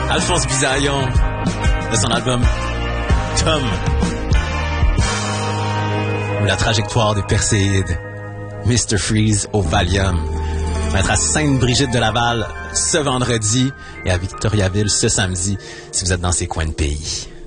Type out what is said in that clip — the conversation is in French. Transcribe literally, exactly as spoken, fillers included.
Alphonse Bisaillon, de son album Tom. Ou la trajectoire des Perséides. mister Freeze au Valium. On va être à Sainte-Brigitte de Laval ce vendredi et à Victoriaville ce samedi si vous êtes dans ces coins de pays.